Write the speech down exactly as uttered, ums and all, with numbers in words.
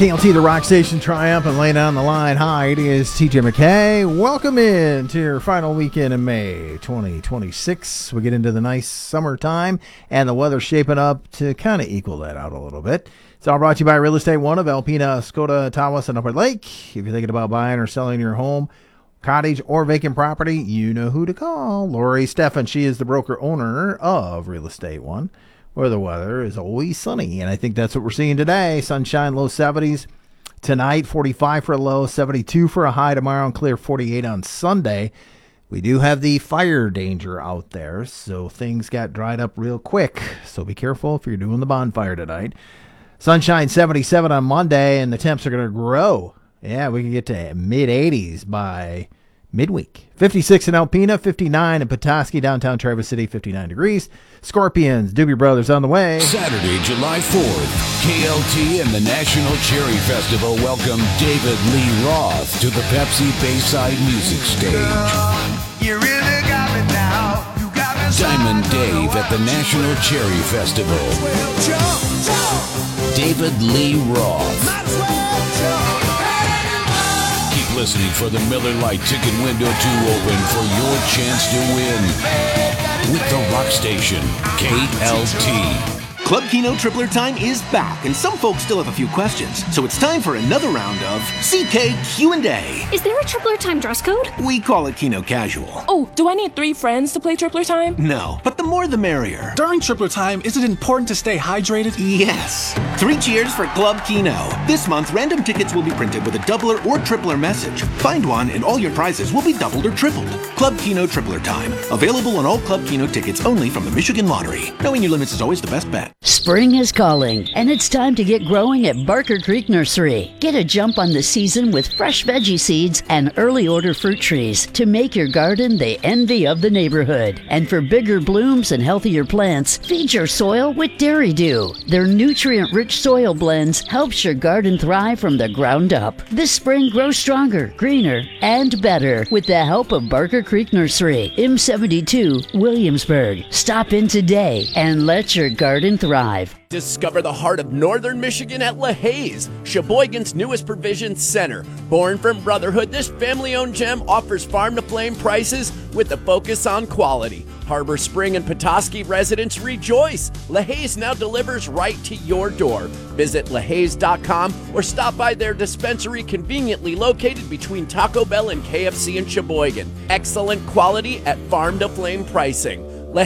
K L T, the rock station, Triumph, and lay down the line. Hi, it is T J McKay. Welcome in to your final weekend in May twenty twenty-six. We get into the nice summertime, and the weather's shaping up to kind of equal that out a little bit. It's all brought to you by Real Estate One of Alpena, Skoda, Tawas, and Upper Lake. If you're thinking about buying or selling your home, cottage, or vacant property, you know who to call. Lori Steffen, she is the broker owner of Real Estate One, where the weather is always sunny, and I think that's what we're seeing today. Sunshine, low seventies. Tonight, forty-five for a low, seventy-two for a high tomorrow, and clear forty-eight on Sunday. We do have the fire danger out there, so things got dried up real quick, so be careful if you're doing the bonfire tonight. Sunshine, seventy-seven on Monday, and the temps are going to grow. Yeah, we can get to mid eighties by midweek. fifty-six in Alpena, fifty-nine in Petoskey, downtown Traverse City, fifty-nine degrees. Scorpions, Doobie Brothers on the way. Saturday, July fourth, K L T and the National Cherry Festival welcome David Lee Roth to the Pepsi Bayside Music Stage. You really got me now. You got me Diamond Dave at the National Cherry Festival. David Lee Roth. Keep listening for the Miller Lite ticket window to open for your chance to win with the rock station K L T. Club Kino Tripler Time is back, and some folks still have a few questions. So it's time for another round of C K Q and A. Is there a Tripler Time dress code? We call it Kino Casual. Oh, do I need three friends to play Tripler Time? No, but the more the merrier. During Tripler Time, is it important to stay hydrated? Yes. Three cheers for Club Kino. This month, random tickets will be printed with a doubler or tripler message. Find one, and all your prizes will be doubled or tripled. Club Kino Tripler Time. Available on all Club Kino tickets only from the Michigan Lottery. Knowing your limits is always the best bet. Spring is calling, and it's time to get growing at Barker Creek Nursery. Get a jump on the season with fresh veggie seeds and early order fruit trees to make your garden the envy of the neighborhood. And for bigger blooms and healthier plants, feed your soil with Dairy Dew. Their nutrient-rich soil blends helps your garden thrive from the ground up. This spring, grow stronger, greener, and better with the help of Barker Creek Nursery, M seventy-two, Williamsburg. Stop in today and let your garden thrive. Discover the heart of northern Michigan at LaHaye's, Sheboygan's newest provision center. Born from brotherhood, this family-owned gem offers farm-to-flame prices with a focus on quality. Harbor Spring and Petoskey residents rejoice. LaHaye's now delivers right to your door. Visit LaHaye's dot com or stop by their dispensary conveniently located between Taco Bell and K F C in Sheboygan. Excellent quality at farm-to-flame pricing.